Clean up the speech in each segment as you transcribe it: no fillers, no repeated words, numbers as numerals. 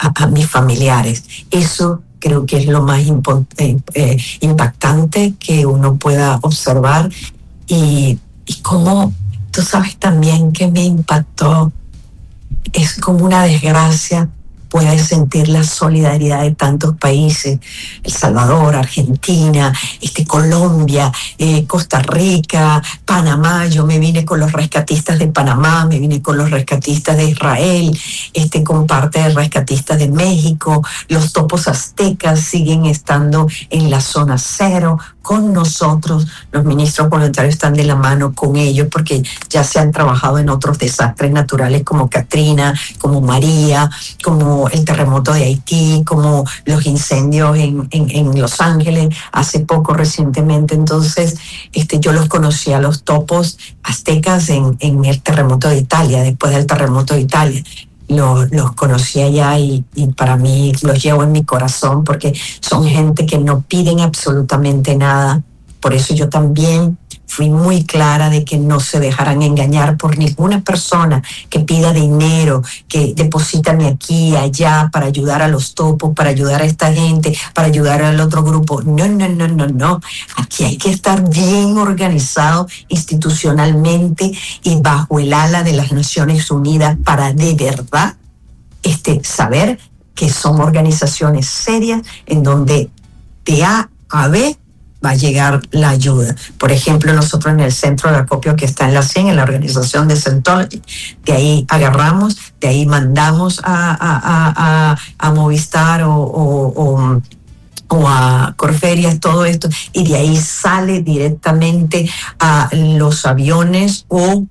a mis familiares. Eso creo que es lo más impactante que uno pueda observar. Y como tú sabes también que me impactó, es como una desgracia. Puedes sentir la solidaridad de tantos países: El Salvador, Argentina, Colombia, Costa Rica, Panamá. Yo me vine con los rescatistas de Panamá, me vine con los rescatistas de Israel, con parte de rescatistas de México. Los topos aztecas siguen estando en la zona cero con nosotros. Los ministros voluntarios están de la mano con ellos porque ya se han trabajado en otros desastres naturales como Katrina, como María, como el terremoto de Haití, como los incendios en Los Ángeles hace poco, recientemente. Entonces, yo los conocí a los topos aztecas en el terremoto de Italia, después del terremoto de Italia. Los conocí allá y para mí los llevo en mi corazón porque son gente que no piden absolutamente nada. Por eso yo también fui muy clara de que no se dejaran engañar por ninguna persona que pida dinero, que deposítame aquí, allá, para ayudar a los topos, para ayudar a esta gente, para ayudar al otro grupo. No. Aquí hay que estar bien organizado institucionalmente y bajo el ala de las Naciones Unidas para de verdad saber que son organizaciones serias en donde de A a B va a llegar la ayuda. Por ejemplo, nosotros en el centro de acopio que está en la CIN, en la organización de Scientology, de ahí agarramos, de ahí mandamos a Movistar o a Corferias, todo esto, y de ahí sale directamente a los aviones o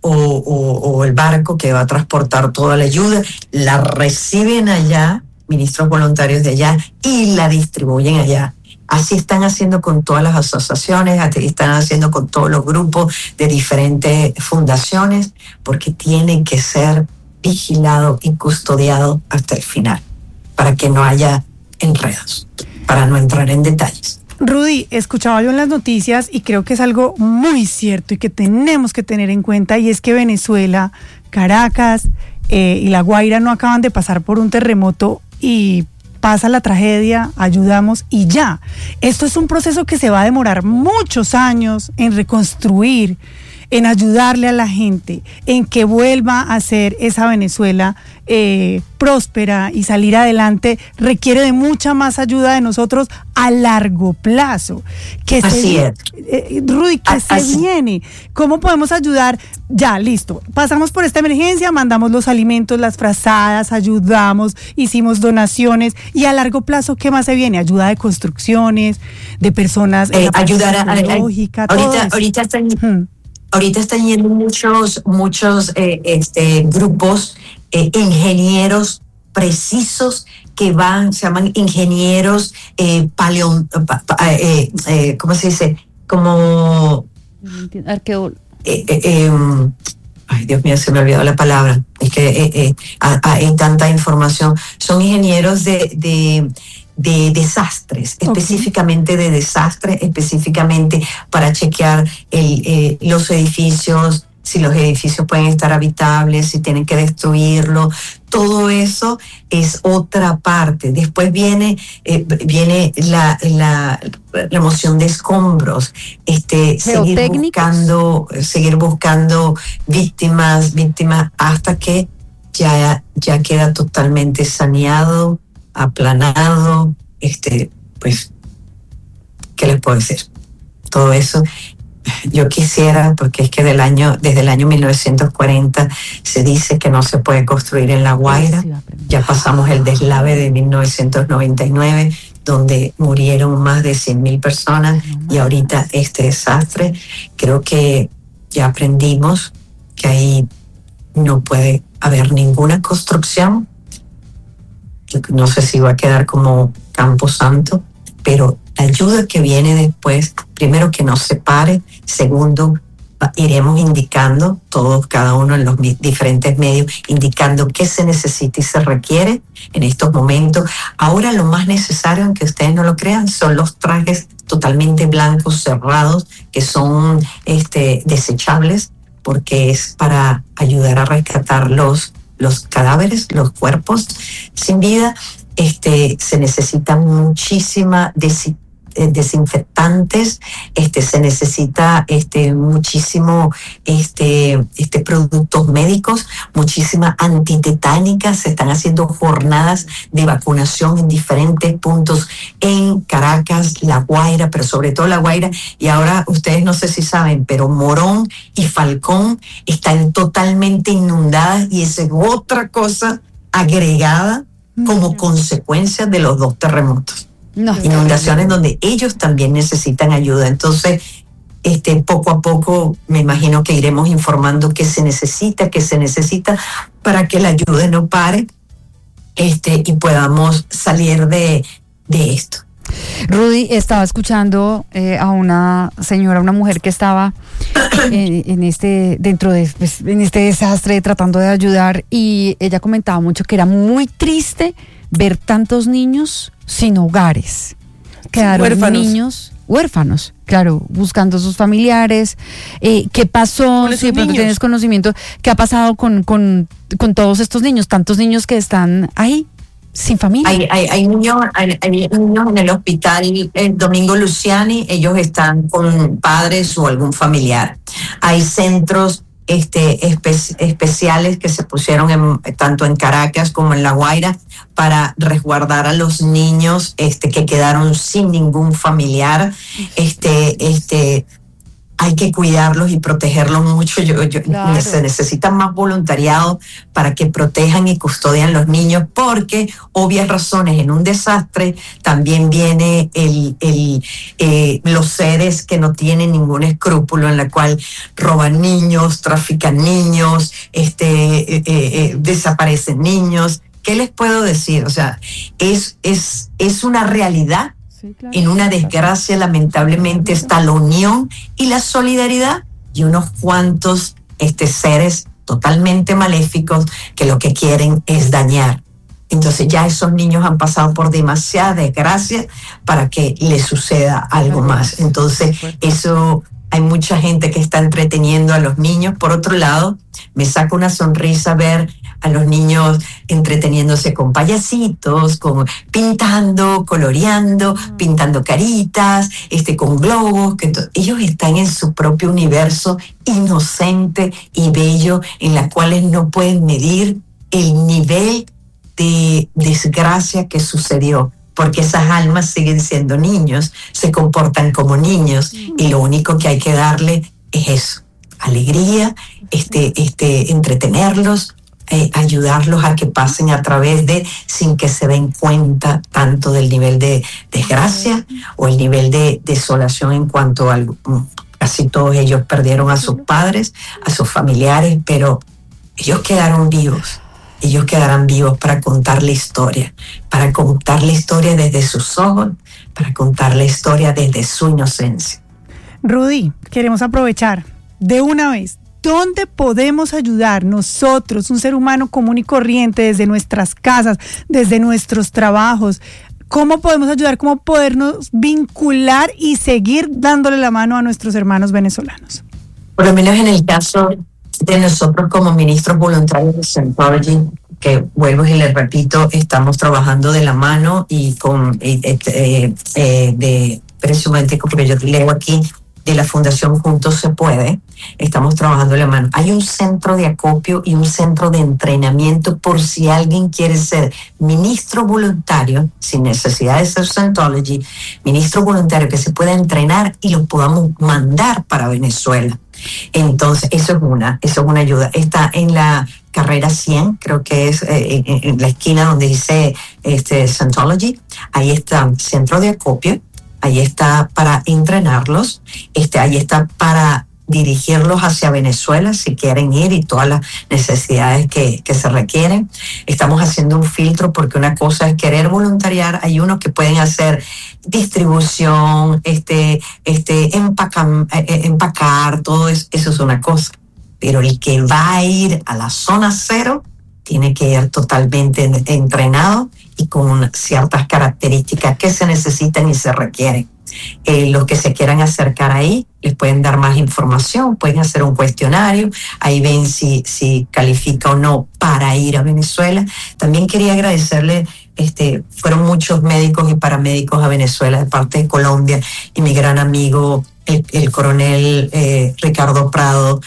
el barco que va a transportar toda la ayuda. La reciben allá, ministros voluntarios de allá, y la distribuyen allá. Así están haciendo con todas las asociaciones, así están haciendo con todos los grupos de diferentes fundaciones, porque tienen que ser vigilados y custodiados hasta el final, para que no haya enredos, para no entrar en detalles. Rudy, escuchaba yo en las noticias y creo que es algo muy cierto y que tenemos que tener en cuenta, y es que Venezuela, Caracas y La Guaira no acaban de pasar por un terremoto y pasa la tragedia, ayudamos y ya. Esto es un proceso que se va a demorar muchos años en reconstruir, en ayudarle a la gente, en que vuelva a ser esa Venezuela próspera y salir adelante. Requiere de mucha más ayuda de nosotros a largo plazo. Así es. Rudy, ¿qué se viene? ¿Cómo podemos ayudar? Ya, listo. Pasamos por esta emergencia, mandamos los alimentos, las frazadas, ayudamos, hicimos donaciones. Y a largo plazo, ¿qué más se viene? Ayuda de construcciones, de personas, ayudar ahorita están yendo muchos grupos, ingenieros precisos que se llaman ingenieros ¿cómo se dice? Como arqueólogos. Ay, Dios mío, se me olvidó la palabra. Es que hay tanta información. Son ingenieros de desastres, específicamente de desastres, específicamente para chequear los edificios, si los edificios pueden estar habitables, si tienen que destruirlo. Todo eso es otra parte. Después viene la remoción de escombros, seguir buscando víctimas hasta que ya queda totalmente saneado, aplanado. Pues, ¿qué les puedo decir? Todo eso. Yo quisiera, porque es que desde el año 1940 se dice que no se puede construir en La Guaira. Ya pasamos el deslave de 1999, donde murieron más de 100,000 personas, y ahorita este desastre. Creo que ya aprendimos que ahí no puede haber ninguna construcción. No sé si va a quedar como Campo Santo, pero la ayuda que viene después, primero, que no se pare. Segundo, iremos indicando todos, cada uno en los diferentes medios, indicando qué se necesita y se requiere en estos momentos. Ahora lo más necesario, aunque ustedes no lo crean, son los trajes totalmente blancos, cerrados, que son desechables, porque es para ayudar a rescatar los los cadáveres, los cuerpos sin vida. Se necesita muchísima desinfectantes, se necesita muchísimo productos médicos, muchísimas antitetánicas. Se están haciendo jornadas de vacunación en diferentes puntos en Caracas, La Guaira, pero sobre todo La Guaira, y ahora ustedes no sé si saben, pero Morón y Falcón están totalmente inundadas, y esa es otra cosa agregada como consecuencia de los 2 terremotos. Inundaciones donde ellos también necesitan ayuda. Entonces, poco a poco me imagino que iremos informando qué se necesita para que la ayuda no pare, y podamos salir de esto. Rudy, estaba escuchando a una señora, una mujer que estaba en este desastre, tratando de ayudar, y ella comentaba mucho que era muy triste ver tantos niños sin hogares. Quedaron niños huérfanos, claro, buscando a sus familiares. ¿Qué pasó? Si de pronto tienes conocimiento, ¿qué ha pasado con todos estos niños, tantos niños que están ahí sin familia? Hay niños en el hospital Domingo Luciani, ellos están con padres o algún familiar. Hay centros especiales que se pusieron tanto en Caracas como en La Guaira para resguardar a los niños que quedaron sin ningún familiar. Hay que cuidarlos y protegerlos mucho. Claro. Se necesitan más voluntariado para que protejan y custodian los niños, porque obvias razones, en un desastre también viene los seres que no tienen ningún escrúpulo, en la cual roban niños, trafican niños, desaparecen niños. ¿Qué les puedo decir? O sea, es una realidad. Sí, claro. En una desgracia, lamentablemente, está la unión y la solidaridad, y unos cuantos seres totalmente maléficos que lo que quieren es dañar. Entonces ya esos niños han pasado por demasiada desgracia para que les suceda algo más. Entonces eso, hay mucha gente que está entreteniendo a los niños. Por otro lado, me saca una sonrisa ver a los niños entreteniéndose con payasitos, pintando, coloreando, pintando caritas, con globos. Ellos están en su propio universo inocente y bello, en la cual no pueden medir el nivel de desgracia que sucedió, porque esas almas siguen siendo niños, se comportan como niños, y lo único que hay que darle es eso, alegría, entretenerlos, ayudarlos a que pasen a través sin que se den cuenta tanto del nivel de desgracia o el nivel de desolación, en cuanto a casi todos ellos perdieron a sus padres, a sus familiares, pero ellos quedaron vivos. Ellos quedarán vivos para contar la historia desde sus ojos, para contar la historia desde su inocencia. Rudy, queremos aprovechar de una vez. ¿Dónde podemos ayudar nosotros, un ser humano común y corriente, desde nuestras casas, desde nuestros trabajos? ¿Cómo podemos ayudar? ¿Cómo podernos vincular y seguir dándole la mano a nuestros hermanos venezolanos? Por lo menos en el caso de nosotros como ministros voluntarios de Scientology, que vuelvo y les repito, estamos trabajando de la mano y precisamente porque yo leo aquí de la Fundación Juntos Se Puede, estamos trabajando de la mano. Hay un centro de acopio y un centro de entrenamiento por si alguien quiere ser ministro voluntario, sin necesidad de ser Scientology, ministro voluntario que se pueda entrenar y lo podamos mandar para Venezuela. Entonces, eso es una ayuda. Está en la carrera 100, creo que es en la esquina donde dice Scientology. Ahí está centro de acopio, ahí está para entrenarlos, ahí está para dirigirlos hacia Venezuela si quieren ir, y todas las necesidades que se requieren. Estamos haciendo un filtro, porque una cosa es querer voluntariar, hay unos que pueden hacer distribución, empacar, todo eso es una cosa, pero el que va a ir a la zona cero tiene que ir totalmente entrenado y con ciertas características que se necesitan y se requieren. Los que se quieran acercar ahí, les pueden dar más información, pueden hacer un cuestionario, ahí ven si califica o no para ir a Venezuela. También quería agradecerle, fueron muchos médicos y paramédicos a Venezuela de parte de Colombia, y mi gran amigo el coronel Ricardo Prado,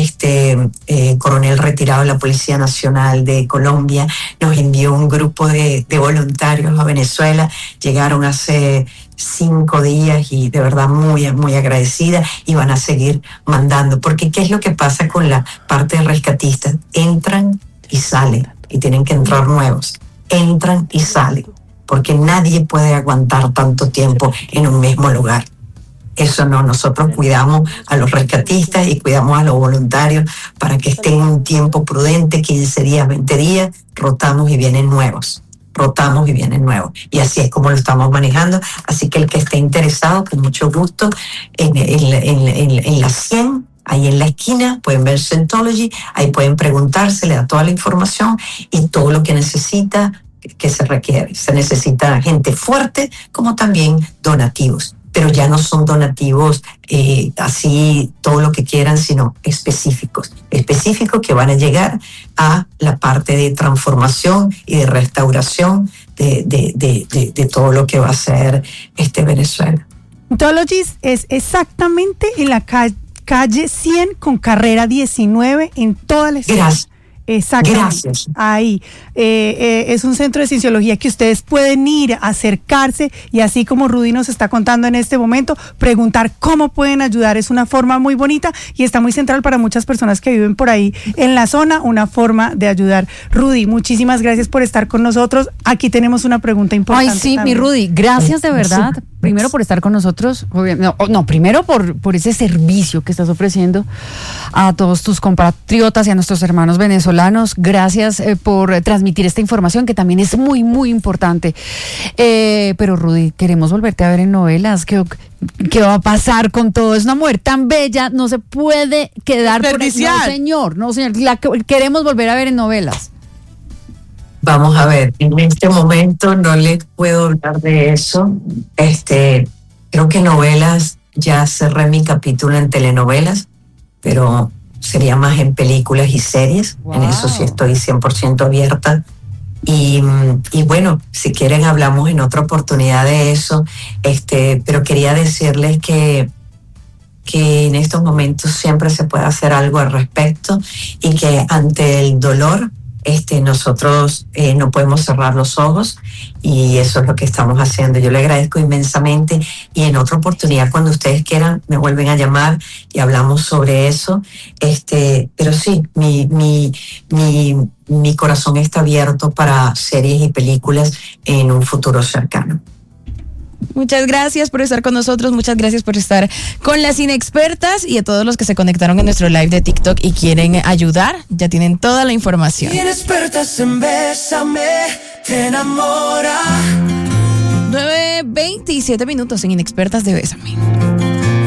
coronel retirado de la Policía Nacional de Colombia, nos envió un grupo de voluntarios a Venezuela. Llegaron hace 5 días y de verdad muy, muy agradecida, y van a seguir mandando, porque ¿qué es lo que pasa con la parte de rescatistas? Entran y salen, y tienen que entrar nuevos. Entran y salen, porque nadie puede aguantar tanto tiempo en un mismo lugar. Eso no, nosotros cuidamos a los rescatistas y cuidamos a los voluntarios para que estén un tiempo prudente, 15 días, 20 días, rotamos y vienen nuevos. Y así es como lo estamos manejando. Así que el que esté interesado, con mucho gusto, en la 100, ahí en la esquina, pueden ver Scientology, ahí pueden preguntarse, le da toda la información y todo lo que necesita, que se requiere. Se necesita gente fuerte, como también donativos. Pero ya no son donativos así todo lo que quieran, sino específicos que van a llegar a la parte de transformación y de restauración de todo lo que va a ser Venezuela. Scientologist es exactamente en la calle 100 con carrera 19 en toda la ciudad. Gracias. Exactamente. Gracias. Ahí. Es un centro de cienciología que ustedes pueden ir, acercarse, y así como Rudy nos está contando en este momento, preguntar cómo pueden ayudar. Es una forma muy bonita y está muy central para muchas personas que viven por ahí en la zona, una forma de ayudar. Rudy, muchísimas gracias por estar con nosotros. Aquí tenemos una pregunta importante. Ay, sí, también. mi Rudy, gracias de verdad. Primero por estar con nosotros, primero por ese servicio que estás ofreciendo a todos tus compatriotas y a nuestros hermanos venezolanos. Gracias por transmitir esta información, que también es muy, muy importante. Pero Rudy, queremos volverte a ver en novelas. ¿Qué va a pasar con todo? Es una mujer tan bella, no se puede quedar por ahí. No, señor, queremos volver a ver en novelas. Vamos a ver, en este momento no les puedo hablar de eso. Creo que novelas, ya cerré mi capítulo en telenovelas, pero sería más en películas y series. Wow. En eso sí estoy 100% abierta. Y bueno, si quieren hablamos en otra oportunidad de eso. Pero quería decirles que en estos momentos siempre se puede hacer algo al respecto, y que ante el dolor nosotros no podemos cerrar los ojos, y eso es lo que estamos haciendo. Yo le agradezco inmensamente, y en otra oportunidad, cuando ustedes quieran, me vuelven a llamar y hablamos sobre eso. Pero sí, mi corazón está abierto para series y películas en un futuro cercano. Muchas gracias por estar con nosotros, muchas gracias por estar con las inexpertas, y a todos los que se conectaron en nuestro live de TikTok y quieren ayudar, ya tienen toda la información. Inexpertas en Bésame, te enamora. 9:27 en Inexpertas de Bésame.